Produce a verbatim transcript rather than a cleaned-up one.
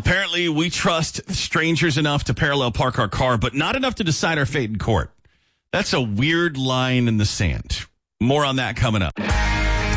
Apparently, we trust strangers enough to parallel park our car, but not enough to decide our fate in court. That's a weird line in the sand. More on that coming up.